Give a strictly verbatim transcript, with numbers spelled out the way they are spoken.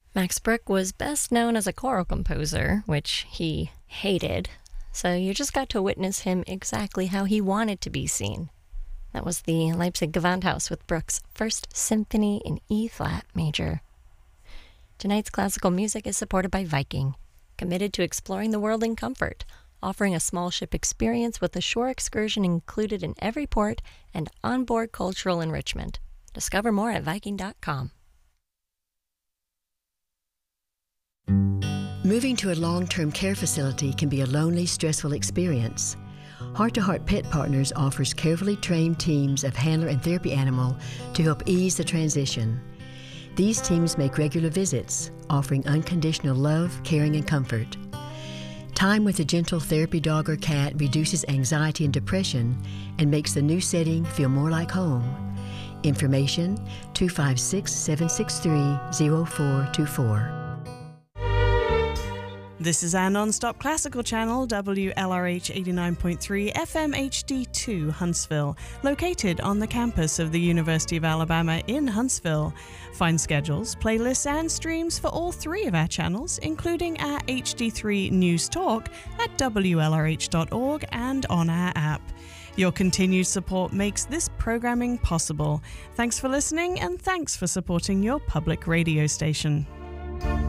Max Bruch was best known as a choral composer, which he hated, so you just got to witness him exactly how he wanted to be seen. That was the Leipzig Gewandhaus with Bruch's First Symphony in E-flat major. Tonight's classical music is supported by Viking, committed to exploring the world in comfort, offering a small ship experience with a shore excursion included in every port and onboard cultural enrichment. Discover more at Viking dot com. Moving to a long-term care facility can be a lonely, stressful experience. Heart to Heart Pet Partners offers carefully trained teams of handler and therapy animal to help ease the transition. These teams make regular visits, offering unconditional love, caring, and comfort. Time with a gentle therapy dog or cat reduces anxiety and depression and makes the new setting feel more like home. Information two five six, seven six three, zero four two four. This is our non-stop classical channel, W L R H eighty-nine point three F M H D two, Huntsville, located on the campus of the University of Alabama in Huntsville. Find schedules, playlists, and streams for all three of our channels, including our H D three News Talk at W L R H dot org and on our app. Your continued support makes this programming possible. Thanks for listening, and thanks for supporting your public radio station.